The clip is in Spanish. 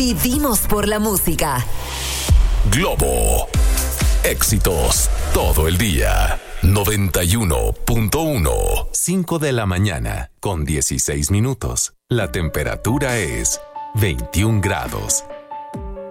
Vivimos por la música. Globo. Éxitos todo el día. 91.1. 5 de la mañana con 16 minutos. La temperatura es 21 grados.